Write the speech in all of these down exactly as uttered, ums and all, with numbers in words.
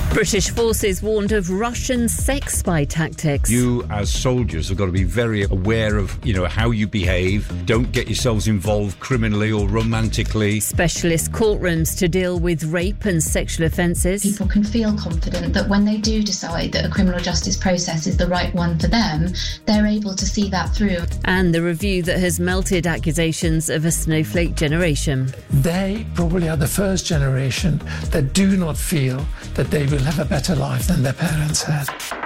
British forces warned of Russian sex spy tactics. You, as soldiers, have got to be very aware of, you know, how you behave. Don't get yourselves involved criminally or romantically. Specialist courtrooms to deal with rape and sexual offences. People can feel confident that when they do decide that a criminal justice process is the right one for them, they're able to see that through. And the review that has melted accusations of a snowflake generation. They probably are the first generation that do not feel that they will have a better life than their parents had.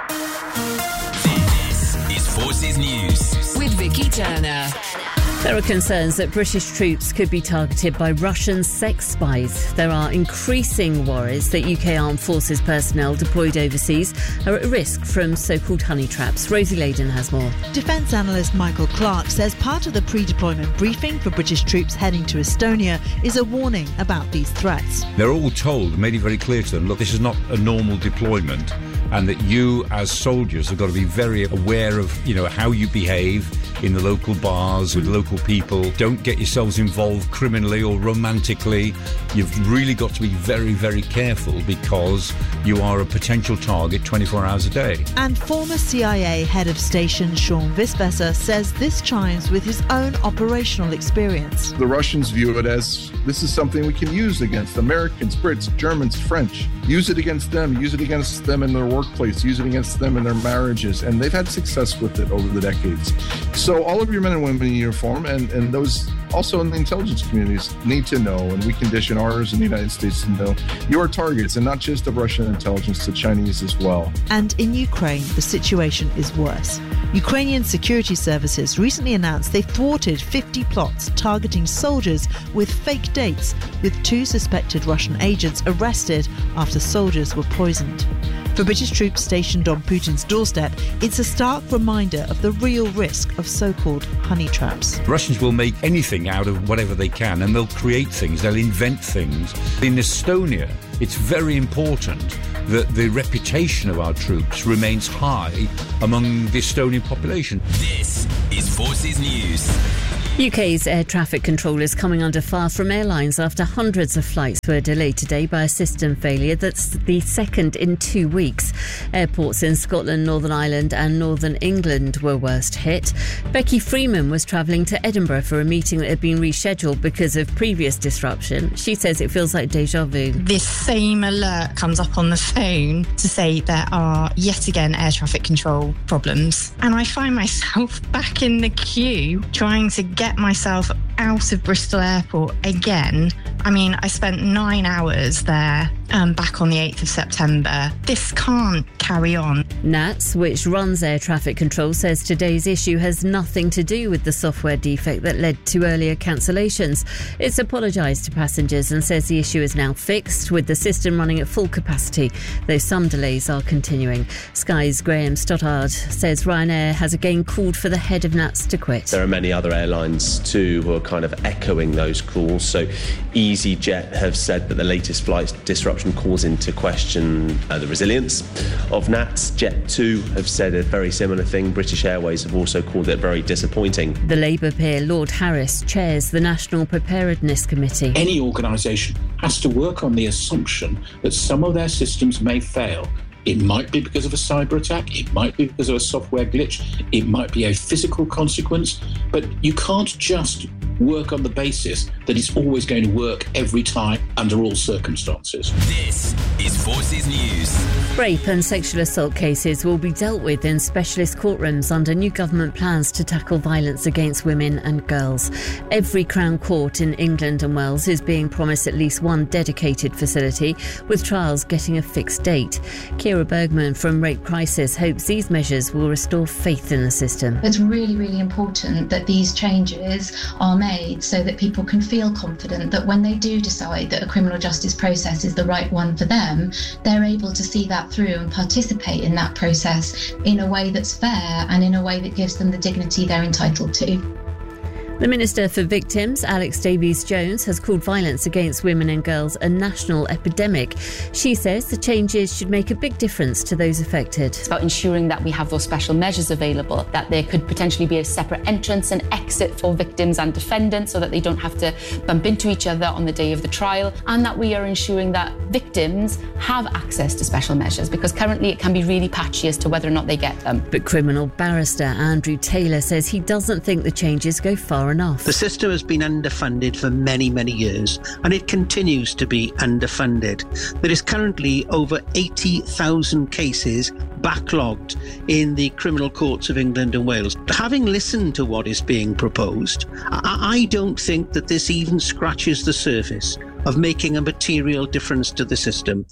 This is Forces News with Vicky Turner. There are concerns that British troops could be targeted by Russian sex spies. There are increasing worries that U K Armed Forces personnel deployed overseas are at risk from so-called honey traps. Rosie Layden has more. Defence analyst Michael Clark says part of the pre-deployment briefing for British troops heading to Estonia is a warning about these threats. They're all told, made it very clear to them, look, this is not a normal deployment, and that you, as soldiers, have got to be very aware of, you know, how you behave in the local bars with local people. Don't get yourselves involved criminally or romantically. You've really got to be very, very careful because you are a potential target twenty-four hours a day. And former C I A head of station Sean Visbesser says this chimes with his own operational experience. The Russians view it as this is something we can use against Americans, Brits, Germans, French. Use it against them, use it against them in their workplace, use it against them in their marriages. And they've had success with it over the decades. So all of your men and women in uniform and, and those also in the intelligence communities need to know, and we condition ours in the United States to know, you are targets, and not just of Russian intelligence, the Chinese as well. And in Ukraine, the situation is worse. Ukrainian security services recently announced they thwarted fifty plots targeting soldiers with fake dates, with two suspected Russian agents arrested after soldiers were poisoned. For British troops stationed on Putin's doorstep, it's a stark reminder of the real risk of so-called honey traps. Russians will make anything out of whatever they can, and they'll create things, they'll invent things. In Estonia, it's very important that the reputation of our troops remains high among the Estonian population. This is Forces News. U K's air traffic control is coming under fire from airlines after hundreds of flights were delayed today by a system failure. That's the second in two weeks. Airports in Scotland, Northern Ireland and Northern England were worst hit. Becky Freeman was travelling to Edinburgh for a meeting that had been rescheduled because of previous disruption. She says it feels like deja vu. This same alert comes up on the phone to say there are yet again air traffic control problems. And I find myself back in the queue trying to get Get myself out of Bristol Airport again. I mean, I spent nine hours there um, back on the eighth of September. This can't carry on. NATS, which runs air traffic control, says today's issue has nothing to do with the software defect that led to earlier cancellations. It's apologised to passengers and says the issue is now fixed, with the system running at full capacity, though some delays are continuing. Sky's Graham Stoddard says Ryanair has again called for the head of NATS to quit. There are many other airlines too who are kind of echoing those calls. So EasyJet have said that the latest flight disruption calls into question uh, the resilience of NATS. Jet two have said a very similar thing. British Airways have also called it very disappointing. The Labour peer Lord Harris chairs the National Preparedness Committee. Any organisation has to work on the assumption that some of their systems may fail. It might be because of a cyber attack, it might be because of a software glitch, it might be a physical consequence, but you can't just work on the basis that it's always going to work every time under all circumstances. This is Forces News. Rape and sexual assault cases will be dealt with in specialist courtrooms under new government plans to tackle violence against women and girls. Every Crown Court in England and Wales is being promised at least one dedicated facility, with trials getting a fixed date. Kira Bergman from Rape Crisis hopes these measures will restore faith in the system. It's really, really important that these changes are made so that people can feel confident that when they do decide that a criminal justice process is the right one for them, they're able to see that through and participate in that process in a way that's fair and in a way that gives them the dignity they're entitled to. The Minister for Victims, Alex Davies-Jones, has called violence against women and girls a national epidemic. She says the changes should make a big difference to those affected. It's about ensuring that we have those special measures available, that there could potentially be a separate entrance and exit for victims and defendants so that they don't have to bump into each other on the day of the trial, and that we are ensuring that victims have access to special measures, because currently it can be really patchy as to whether or not they get them. But criminal barrister Andrew Taylor says he doesn't think the changes go far enough. The system has been underfunded for many, many years, and it continues to be underfunded. There is currently over eighty thousand cases backlogged in the criminal courts of England and Wales. Having listened to what is being proposed, I, I don't think that this even scratches the surface of making a material difference to the system.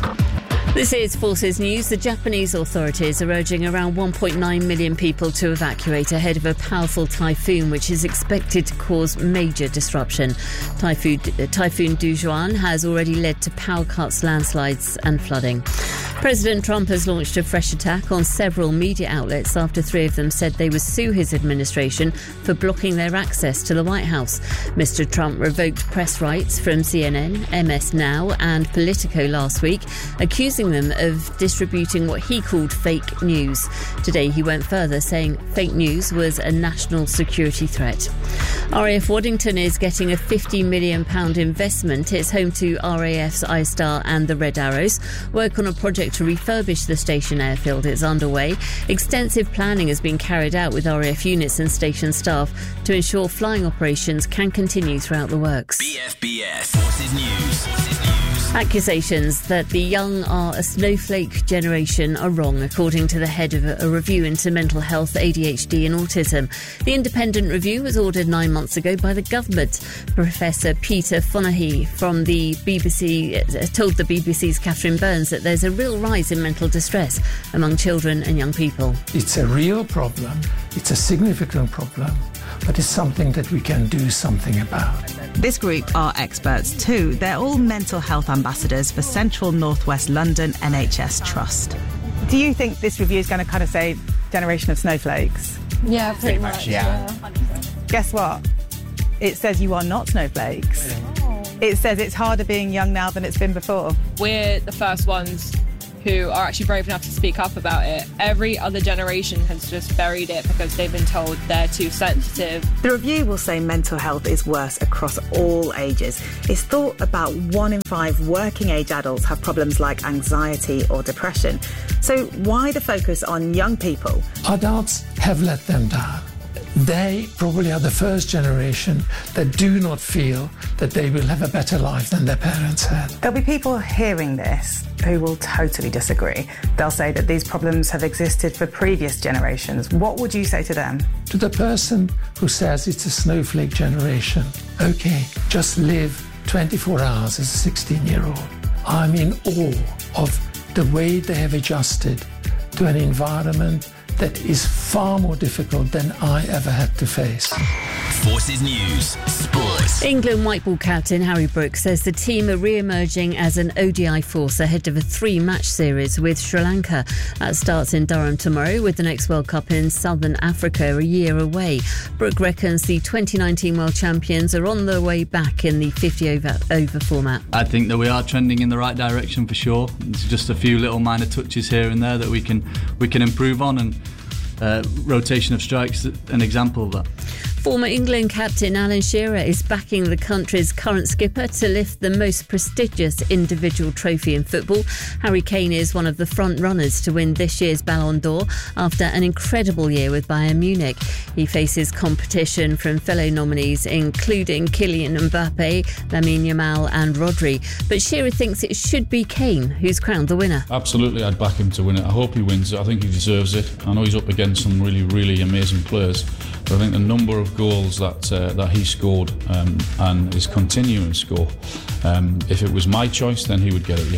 This is Forces News. The Japanese authorities are urging around one point nine million people to evacuate ahead of a powerful typhoon which is expected to cause major disruption. Typhoon, typhoon Dujuan has already led to power cuts, landslides and flooding. President Trump has launched a fresh attack on several media outlets after three of them said they would sue his administration for blocking their access to the White House. Mister Trump revoked press rights from C N N, M S Now and Politico last week, accusing them of distributing what he called fake news. Today he went further, saying fake news was a national security threat. R A F Waddington is getting a fifty million pounds investment. It's home to R A F's iStar and the Red Arrows. Work on a project to refurbish the station airfield is underway. Extensive planning has been carried out with R A F units and station staff to ensure flying operations can continue throughout the works. B F B S Forces News. Forces News. Accusations that the young are a snowflake generation are wrong, according to the head of a review into mental health, A D H D and autism. The independent review was ordered nine months ago by the government. Professor Peter Fonahy from the B B C told the B B C's Catherine Burns that there's a real rise in mental distress among children and young people. It's a real problem. It's a significant problem, but it's something that we can do something about. This group are experts too. They're all mental health ambassadors for Central North West London N H S Trust. Do you think this review is going to kind of say generation of snowflakes? Yeah, pretty, pretty much, much, yeah. yeah. Guess what? It says you are not snowflakes. Oh. It says it's harder being young now than it's been before. We're the first ones who are actually brave enough to speak up about it. Every other generation has just buried it because they've been told they're too sensitive. The review will say mental health is worse across all ages. It's thought about one in five working age adults have problems like anxiety or depression. So why the focus on young people? Adults have let them down. They probably are the first generation that do not feel that they will have a better life than their parents had. There'll be people hearing this who will totally disagree. They'll say that these problems have existed for previous generations. What would you say to them? To the person who says it's a snowflake generation, okay, just live twenty-four hours as a sixteen-year-old. I'm in awe of the way they have adjusted to an environment that is far more difficult than I ever had to face. Forces News. Sports. England white ball captain Harry Brooks says the team are re-emerging as an O D I force ahead of a three-match series with Sri Lanka. That starts in Durham tomorrow, with the next World Cup in Southern Africa a year away. Brooks reckons the twenty nineteen World Champions are on their way back in the fifty over, over format. I think that we are trending in the right direction for sure. It's just a few little minor touches here and there that we can we can improve on, and uh, rotation of strikes an example of that. Former England captain Alan Shearer is backing the country's current skipper to lift the most prestigious individual trophy in football. Harry Kane is one of the front runners to win this year's Ballon d'Or after an incredible year with Bayern Munich. He faces competition from fellow nominees including Kylian Mbappe, Lamine Yamal and Rodri. But Shearer thinks it should be Kane who's crowned the winner. Absolutely, I'd back him to win it. I hope he wins it. I think he deserves it. I know he's up against some really, really amazing players. But I think the number of goals that uh, that he scored um, and is continuing to score, um, if it was my choice, then he would get it, yeah.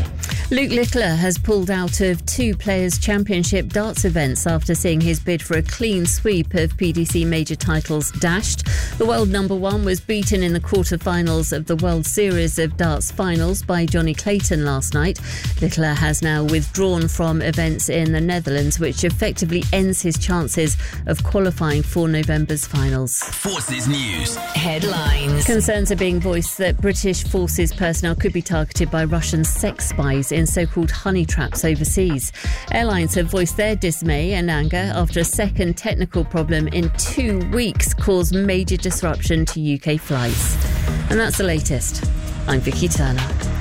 Luke Littler has pulled out of two Players' Championship darts events after seeing his bid for a clean sweep of P D C major titles dashed. The world number one was beaten in the quarter-finals of the World Series of Darts finals by Johnny Clayton last night. Littler has now withdrawn from events in the Netherlands, which effectively ends his chances of qualifying for November's finals. Forces News headlines. Concerns are being voiced that British Forces personnel could be targeted by Russian sex spies in so-called honey traps overseas. Airlines have voiced their dismay and anger after a second technical problem in two weeks caused major disruption to U K flights. And that's the latest. I'm Vicky Turner.